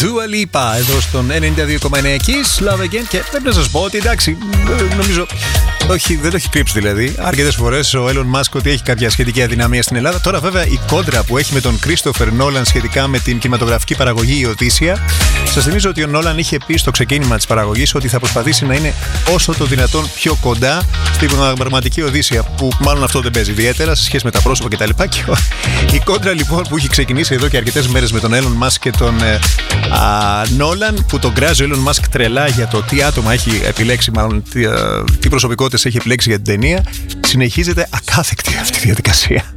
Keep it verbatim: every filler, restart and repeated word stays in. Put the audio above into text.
Dua Lipa εδώ στον ενενήντα δύο κόμμα εννέα Kiss Love Again. Και πρέπει να σας πω ότι εντάξει, νομίζω όχι, δεν το έχει κρύψει δηλαδή αρκετές φορές ο Elon Musk ότι έχει κάποια σχετική αδυναμία στην Ελλάδα. Τώρα βέβαια η κόντρα που έχει με τον Christopher Nolan σχετικά με την κινηματογραφική παραγωγή η Οδύσσια. Σας θυμίζω ότι ο Nolan είχε πει στο ξεκίνημα της παραγωγής ότι θα προσπαθήσει να είναι όσο το δυνατόν πιο κοντά στην πραγματική Οδύσσια, που μάλλον αυτό δεν παίζει ιδιαίτερα σε σχέση με τα πρόσωπα κτλ. Και, και η κόντρα λοιπόν που έχει ξεκινήσει εδώ και αρκετές μέρες με τον Elon Musk και τον ε, α, Nolan, που τον κράζει ο Elon Musk τρελά για το τι άτομα έχει επιλέξει, μάλλον τι, α, τι προσωπικότητες έχει επιλέξει για την ταινία, συνεχίζεται ακάθεκτη αυτή η διαδικασία.